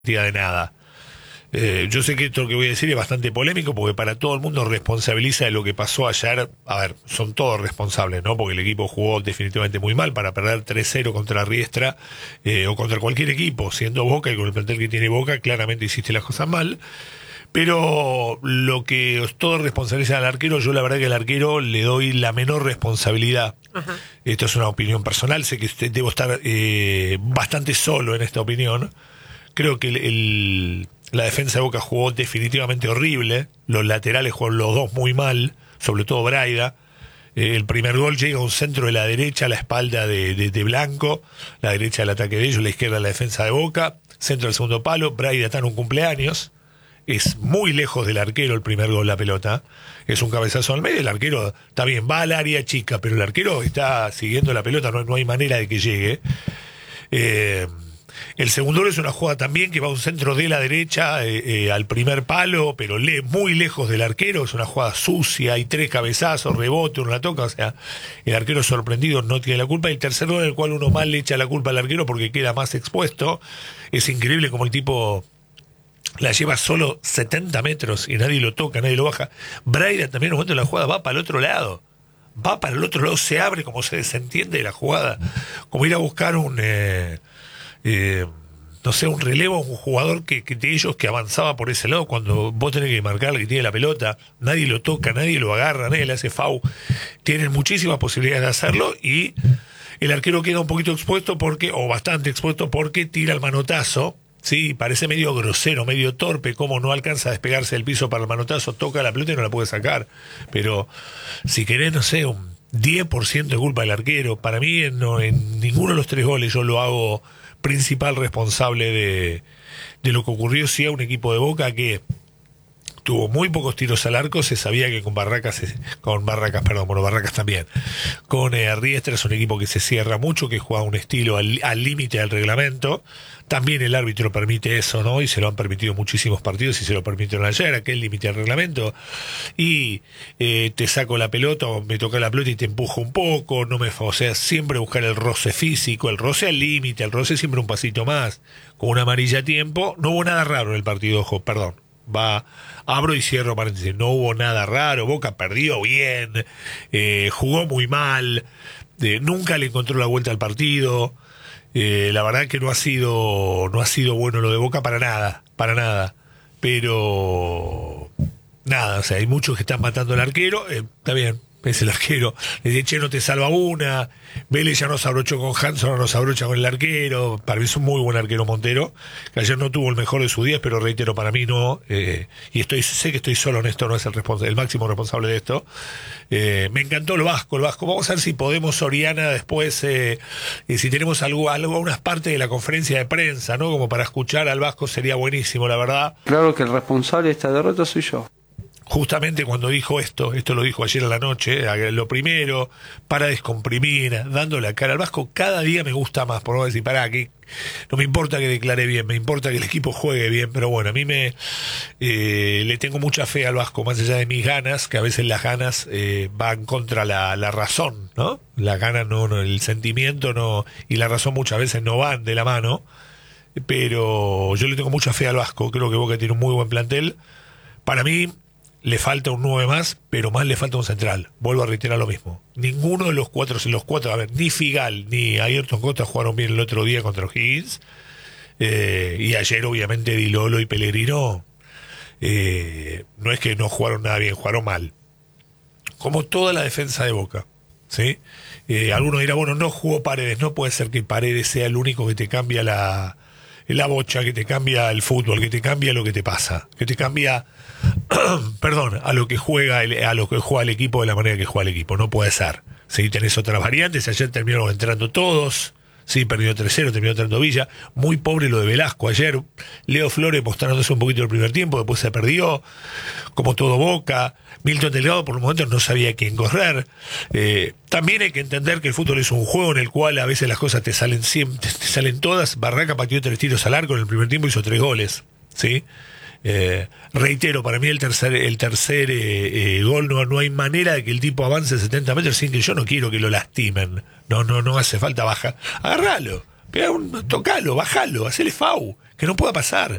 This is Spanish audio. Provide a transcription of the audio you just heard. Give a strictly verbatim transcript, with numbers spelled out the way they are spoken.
de nada. Eh, yo sé que esto que voy a decir es bastante polémico porque para todo el mundo responsabiliza de lo que pasó ayer. A ver, son todos responsables, ¿no? Porque el equipo jugó definitivamente muy mal para perder tres cero contra Riestra eh, o contra cualquier equipo. Siendo Boca y con el plantel que tiene Boca, claramente hiciste las cosas mal. Pero lo que todos responsabilizan al arquero, yo la verdad que al arquero le doy la menor responsabilidad. Ajá. Esto es una opinión personal, sé que debo estar eh, bastante solo en esta opinión. Creo que el, el, la defensa de Boca jugó definitivamente horrible. Los laterales jugaron los dos muy mal, sobre todo Braida. Eh, el primer gol llega a un centro de la derecha a la espalda de, de, de Blanco, la derecha del ataque de ellos, la izquierda la defensa de Boca, centro del segundo palo. Braida está en un cumpleaños, es muy lejos del arquero el primer gol la pelota, es un cabezazo al medio. El arquero está bien, va al área chica, pero el arquero está siguiendo la pelota, no, no hay manera de que llegue. Eh... El segundo es una jugada también que va a un centro de la derecha eh, eh, al primer palo, pero le, muy lejos del arquero. Es una jugada sucia, hay tres cabezazos, rebote, uno la toca. O sea, el arquero sorprendido no tiene la culpa. Y el tercer gol en el cual uno más le echa la culpa al arquero porque queda más expuesto. Es increíble como el tipo la lleva solo setenta metros y nadie lo toca, nadie lo baja. Braida también en un momento de la jugada va para el otro lado. Va para el otro lado, se abre como se desentiende de la jugada. Como ir a buscar un... Eh, Eh, no sé, un relevo, un jugador que, que de ellos que avanzaba por ese lado. Cuando vos tenés que marcar que tiene la pelota, nadie lo toca, nadie lo agarra, nadie le hace foul. Tienen muchísimas posibilidades de hacerlo y el arquero queda un poquito expuesto porque, o bastante expuesto porque tira el manotazo. Sí, parece medio grosero, medio torpe, como no alcanza a despegarse del piso para el manotazo, toca la pelota y no la puede sacar. Pero si querés, no sé, un diez por ciento de culpa del arquero. Para mí, no, en ninguno de los tres goles yo lo hago principal responsable de, de lo que ocurrió. Sí, a un equipo de Boca que tuvo muy pocos tiros al arco. Se sabía que con Barracas, con Barracas, perdón, bueno, Barracas también, con eh, Riestra es un equipo que se cierra mucho, que juega un estilo al límite del reglamento. También el árbitro permite eso, ¿no? Y se lo han permitido muchísimos partidos y se lo permitieron ayer, aquel límite del reglamento. Y eh, te saco la pelota o me toca la pelota y te empujo un poco, no me, o sea, siempre buscar el roce físico, el roce al límite, el roce siempre un pasito más, con una amarilla a tiempo. No hubo nada raro en el partido, ojo, perdón. Va, abro y cierro paréntesis, no hubo nada raro. Boca perdió bien, eh, jugó muy mal, eh, nunca le encontró la vuelta al partido. Eh, la verdad que no ha sido no ha sido bueno lo de Boca para nada, para nada. Pero nada, o sea, hay muchos que están matando al arquero, eh, está bien. Es el arquero, le dice, che, no te salva una. Vélez ya nos abrochó con Hanson, no nos abrocha con el arquero. Para mí es un muy buen arquero Montero, que ayer no tuvo el mejor de sus días, pero reitero, para mí no. Eh, y estoy sé que estoy solo en esto, no es el, respons- el máximo responsable de esto. Eh, me encantó el Vasco, el Vasco. Vamos a ver si podemos, Oriana, después, eh, y si tenemos algo, algo, unas partes de la conferencia de prensa, ¿no? Como para escuchar al Vasco sería buenísimo, la verdad. Claro que el responsable de esta derrota soy yo. Justamente cuando dijo esto, esto lo dijo ayer a la noche, lo primero, para descomprimir, dando la cara al Vasco, cada día me gusta más, por no decir, pará, que no me importa que declare bien, me importa que el equipo juegue bien, pero bueno, a mí me eh, le tengo mucha fe al Vasco, más allá de mis ganas, que a veces las ganas eh, van contra la, la razón, ¿no? Las ganas no, no, el sentimiento no, y la razón muchas veces no van de la mano, pero yo le tengo mucha fe al Vasco, creo que Boca tiene un muy buen plantel. Para mí le falta un nueve más, pero más le falta un central. Vuelvo a reiterar lo mismo. Ninguno de los cuatro, si los cuatro, a ver, ni Figal ni Ayrton Costa jugaron bien el otro día contra O'Higgins. Eh, y ayer, obviamente, Di Lolo y Pellegrino, eh, no es que no jugaron nada bien, jugaron mal. Como toda la defensa de Boca, ¿sí? Eh, alguno dirá, bueno, no jugó Paredes. No puede ser que Paredes sea el único que te cambia la, la bocha, que te cambia el fútbol, que te cambia lo que te pasa, que te cambia... perdón, a lo que juega el, a lo que juega el equipo de la manera que juega el equipo. No puede ser. Si tenés otras variantes, ayer terminaron entrando todos. Sí, perdió tres cero, terminó entrando Villa. Muy pobre lo de Velasco ayer. Leo Flores mostrándose un poquito el primer tiempo, después se perdió, como todo Boca. Milton Delgado por un momento no sabía quién correr. Eh, también hay que entender que el fútbol es un juego en el cual a veces las cosas te salen siempre, te salen todas. Barraca pateó tres tiros al arco en el primer tiempo, hizo tres goles. ¿Sí? Eh, reitero, para mí el tercer el tercer eh, eh, gol no, no hay manera de que el tipo avance setenta metros sin que yo no quiero que lo lastimen. No, no, no hace falta baja. Agárralo. Pegá un, tocalo, bajalo, hacele fau, que no pueda pasar.